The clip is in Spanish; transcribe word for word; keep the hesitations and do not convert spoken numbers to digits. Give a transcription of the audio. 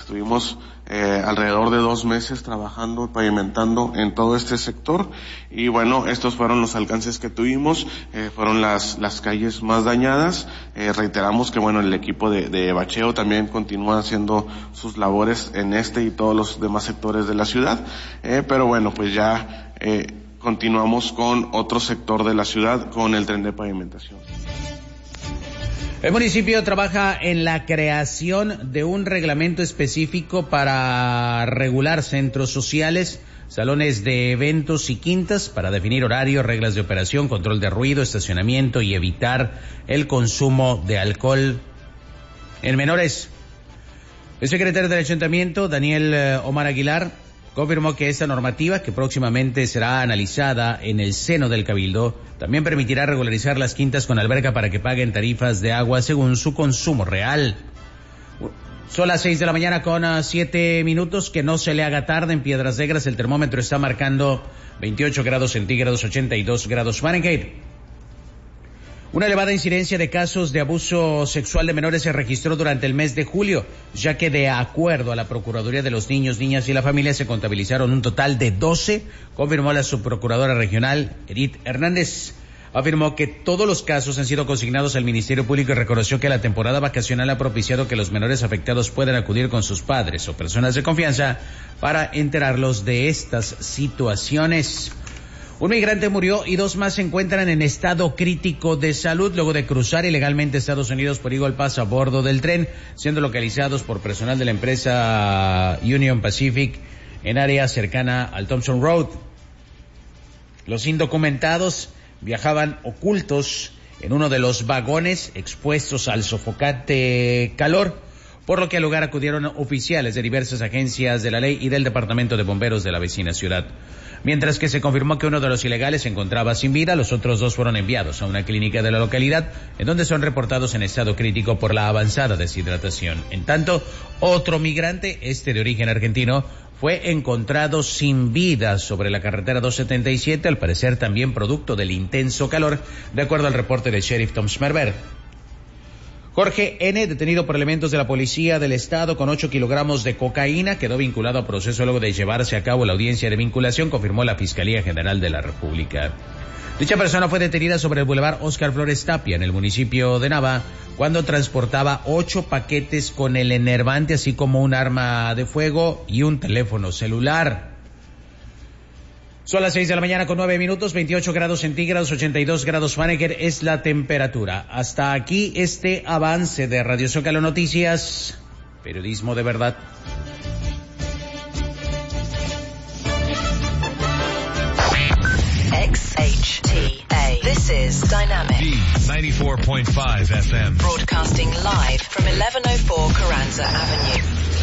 Estuvimos eh, alrededor de dos meses trabajando, pavimentando en todo este sector y bueno, estos fueron los alcances que tuvimos, eh, fueron las las calles más dañadas. Eh, reiteramos que bueno, el equipo de, de bacheo también continúa haciendo sus labores en este y todos los demás sectores de la ciudad, eh, pero bueno, pues ya eh, continuamos con otro sector de la ciudad, con el tren de pavimentación. El municipio trabaja en la creación de un reglamento específico para regular centros sociales, salones de eventos y quintas, para definir horarios, reglas de operación, control de ruido, estacionamiento y evitar el consumo de alcohol en menores. El secretario del Ayuntamiento, Daniel Omar Aguilar, confirmó que esta normativa, que próximamente será analizada en el seno del Cabildo, también permitirá regularizar las quintas con alberca para que paguen tarifas de agua según su consumo real. Son las seis de la mañana con siete minutos, que no se le haga tarde en Piedras Negras. El termómetro está marcando veintiocho grados centígrados, ochenta y dos grados Fahrenheit. Una elevada incidencia de casos de abuso sexual de menores se registró durante el mes de julio, ya que de acuerdo a la Procuraduría de los Niños, Niñas y la Familia se contabilizaron un total de doce, confirmó la subprocuradora regional Edith Hernández. Afirmó que todos los casos han sido consignados al Ministerio Público y reconoció que la temporada vacacional ha propiciado que los menores afectados puedan acudir con sus padres o personas de confianza para enterarlos de estas situaciones. Un migrante murió y dos más se encuentran en estado crítico de salud luego de cruzar ilegalmente Estados Unidos por Eagle Pass a bordo del tren, siendo localizados por personal de la empresa Union Pacific en área cercana al Thompson Road. Los indocumentados viajaban ocultos en uno de los vagones expuestos al sofocante calor, por lo que al lugar acudieron oficiales de diversas agencias de la ley y del Departamento de Bomberos de la vecina ciudad. Mientras que se confirmó que uno de los ilegales se encontraba sin vida, los otros dos fueron enviados a una clínica de la localidad, en donde son reportados en estado crítico por la avanzada deshidratación. En tanto, otro migrante, este de origen argentino, fue encontrado sin vida sobre la carretera doscientos setenta y siete, al parecer también producto del intenso calor, de acuerdo al reporte del sheriff Tom Schmerber. Jorge N., detenido por elementos de la Policía del Estado con ocho kilogramos de cocaína, quedó vinculado a proceso luego de llevarse a cabo la audiencia de vinculación, confirmó la Fiscalía General de la República. Dicha persona fue detenida sobre el bulevar Óscar Flores Tapia, en el municipio de Nava, cuando transportaba ocho paquetes con el enervante, así como un arma de fuego y un teléfono celular. Son las seis de la mañana con nueve minutos, veintiocho grados centígrados, ochenta y dos grados Fahrenheit es la temperatura. Hasta aquí este avance de Radio Zócalo Noticias, periodismo de verdad. X H T A. This is Dynamic. B ninety-four point five F M. Broadcasting live from eleven oh four Carranza Avenue.